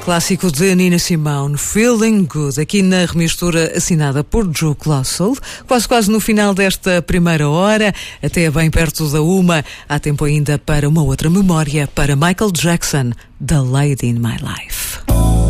Clássico de Nina Simone, Feeling Good, aqui na remistura assinada por Joe Colossal, quase no final desta primeira hora, até bem perto da 1, há tempo ainda para uma outra memória, para Michael Jackson, The Lady in My Life.